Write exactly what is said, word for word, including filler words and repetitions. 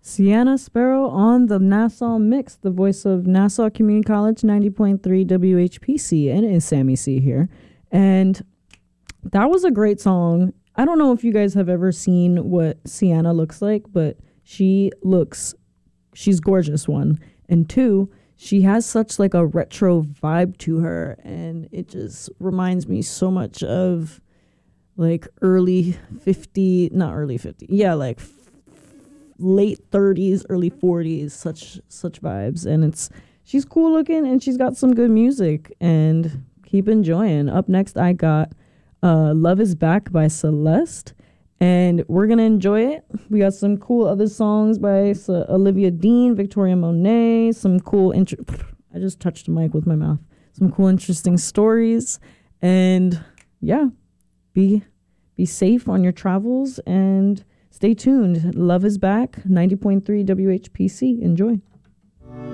Sienna Sparrow on the Nassau Mix, the voice of Nassau Community College, ninety point three W H P C, and it's Sammy C here. And that was a great song. I don't know if you guys have ever seen what Sienna looks like, but she looks, she's gorgeous, one. And two, she has such like a retro vibe to her, and it just reminds me so much of like early fifty, not early fifty, yeah, like late thirties, early forties, such such vibes. And it's she's cool looking, and she's got some good music, and keep enjoying. Up next I got uh Love Is Back by Celeste, and we're gonna enjoy it. We got some cool other songs by uh, Olivia Dean, Victoria Monet, some cool intro I just touched the mic with my mouth. Some cool interesting stories, and yeah, be be safe on your travels and stay tuned. Love Is Back, ninety point three W H P C. Enjoy.